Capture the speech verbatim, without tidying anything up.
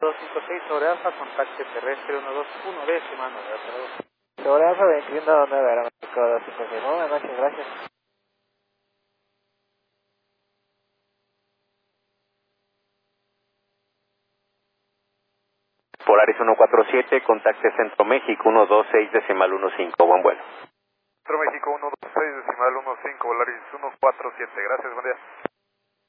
dos cinco seis sobre Alfa, contacte terrestre uno dos uno décima nueve. Sobre Alfa veintiuno nueve, Aeroméxico dos cinco seis. Buenas noches, gracias. Polaris uno cuatro siete, contacte Centro México uno dos seis decimal uno cinco, buen vuelo. Centro México uno dos seis decimal uno cinco, Polaris uno cuatro siete, gracias, buen día.